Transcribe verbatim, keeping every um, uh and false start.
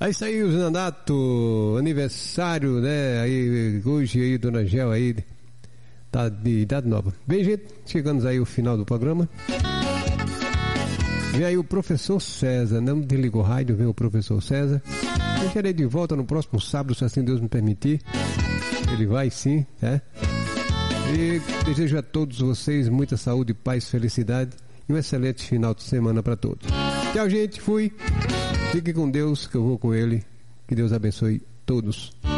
É isso aí, o Zananato, aniversário, né? Aí, hoje aí, Dona Gel aí, tá de idade nova. Bem, gente, chegamos aí ao final do programa. Vem aí o professor César, não desligou o rádio, vem o professor César. Eu quero ir de volta no próximo sábado, se assim Deus me permitir. Ele vai sim, né? E desejo a todos vocês muita saúde, paz, felicidade e um excelente final de semana para todos. Tchau, gente, fui. Fique com Deus, que eu vou com Ele. Que Deus abençoe todos.